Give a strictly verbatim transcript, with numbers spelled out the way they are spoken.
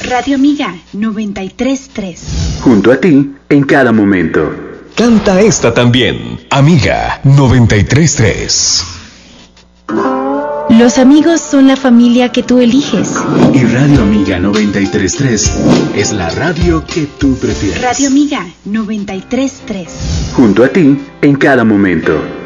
Radio Amiga noventa y tres punto tres. Junto a ti en cada momento. Canta esta también, Amiga noventa y tres punto tres. Los amigos son la familia que tú eliges. Y Radio Amiga noventa y tres punto tres es la radio que tú prefieres. Radio Amiga noventa y tres punto tres. Junto a ti en cada momento.